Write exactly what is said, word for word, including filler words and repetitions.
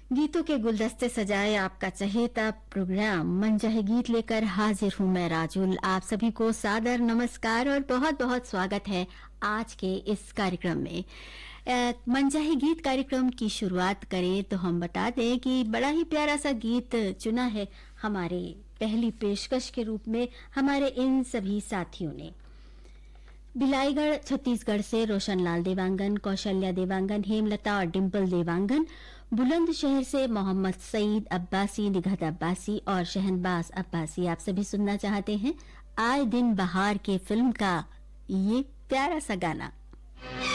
गीतों के गुलदस्ते सजाए आपका चहेता प्रोग्राम मन चाहे गीत लेकर हाजिर हूं मैं राजुल। आप सभी को सादर नमस्कार और बहुत बहुत स्वागत है आज के इस कार्यक्रम में। मन चाहे गीत कार्यक्रम की शुरुआत करें तो हम बता दें कि बड़ा ही प्यारा सा गीत चुना है हमारे पहली पेशकश के रूप में हमारे इन सभी साथियों ने। भिलाईगढ़ छत्तीसगढ़ से रोशनलाल देवांगन, कौशल्या देवांगन, हेमलता और डिम्पल देवांगन, बुलंदशहर से मोहम्मद सईद अब्बासी, निगहत अब्बासी और शहनबाज अब्बासी आप सभी सुनना चाहते हैं आए दिन बहार के फिल्म का ये प्यारा सा गाना।